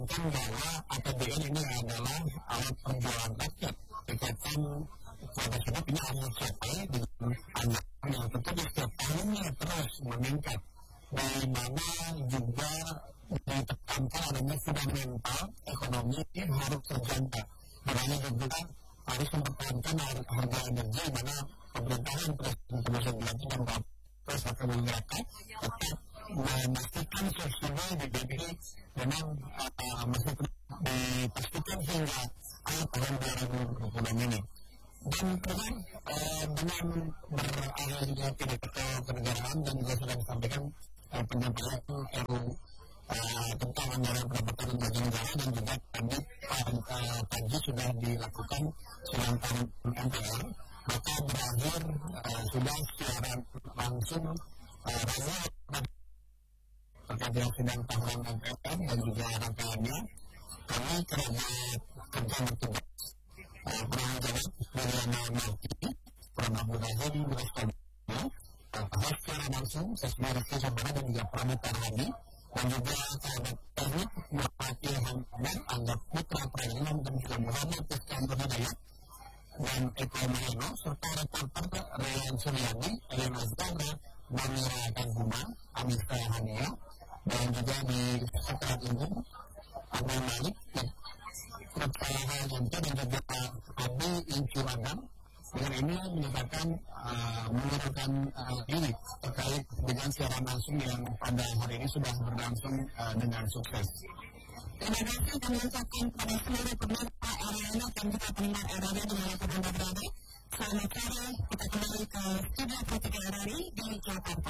menekankan bahwa APBN ini adalah alat perjuangan rakyat. Ikatan keluarga sehat ini harus dicapai dengan anggaran yang tentu di setiap tahunnya terus meningkat, di mana juga ditekankan adanya fundamental ekonomi harus terjaga. Makanya juga harus mempertahankan harga energi, mana pemerintahan Presiden Komisi 9 dan Bapak akan menggerakkan tetap memastikan subsidi di BBM memang masih dipastikan hingga akhir tahun 2026 ini. Dan dengan berakhirnya pidato kenegaraan dan juga sudah disampaikan penyampaian RUU tentang anggaran pendapatan lembaga negara, dan juga pagi sudah dilakukan sidang tahunan MPR, maka berakhir sudah siaran langsung terkait dengan sidang tahunan MPR dan juga rangkaiannya. Kami kerja bertugas penanggung jawab Juliana Marti, Prabu Rahim, secara langsung Sesma Rizky Sabana dan juga Pramuka Hadi, dan juga sahabat teknik Muhammad Hamdan, Anggap Putra Prayono, dan juga Muhammad Iskandar Hidayat dan Eko Maheno, serta reporter Rian Suryani, Elena Zahra, Manira Tanhuma, Amista Hania, dan juga di sekitar umum Abdul Malik, Prabsalah Yanto, dan juga Abi Inculadam. Dengan ini menyatakan mengurangkan ini terkait dengan siaran langsung yang pada hari ini sudah berlangsung dengan sukses. Terima kasih kami ucapkan kepada seluruh pemirsa RRI dan juga pendengar RRI di mana Anda berada. Selamat sore, kita kembali ke studio Politik RRI di Jakarta.